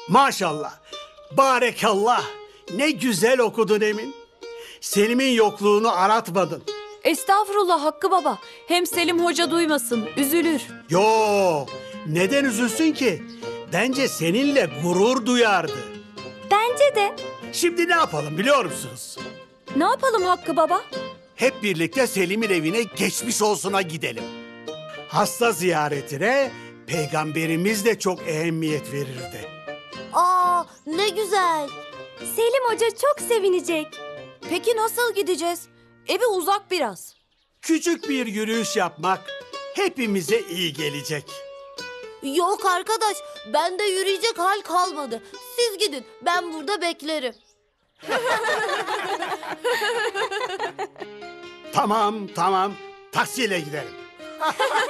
Maşallah, barekallah. Ne güzel okudun Emin. Selim'in yokluğunu aratmadın. Estağfurullah Hakkı Baba. Hem Selim Hoca duymasın, üzülür. Yo, neden üzülsün ki? Bence seninle gurur duyardı. Bence de. Şimdi ne yapalım biliyor musunuz? Ne yapalım Hakkı Baba? Hep birlikte Selim'in evine geçmiş olsuna gidelim. Hasta ziyaretine Peygamberimiz de çok ehemmiyet verirdi. Aa, ne güzel. Selim Hoca çok sevinecek. Peki nasıl gideceğiz? Evi uzak biraz. Küçük bir yürüyüş yapmak hepimize iyi gelecek. Yok arkadaş, bende yürüyecek hal kalmadı. Siz gidin, ben burada beklerim. Tamam, taksiyle gidelim.